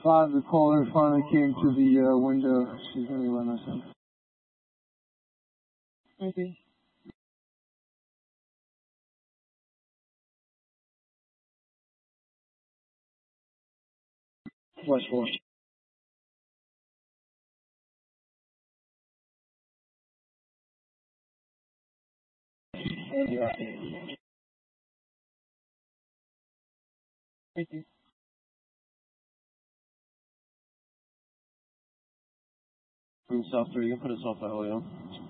5, the caller finally came to the window. She's going to be letting us in. Okay. Flush 4. Yeah. Okay. From South 3, you can put us off by Julio.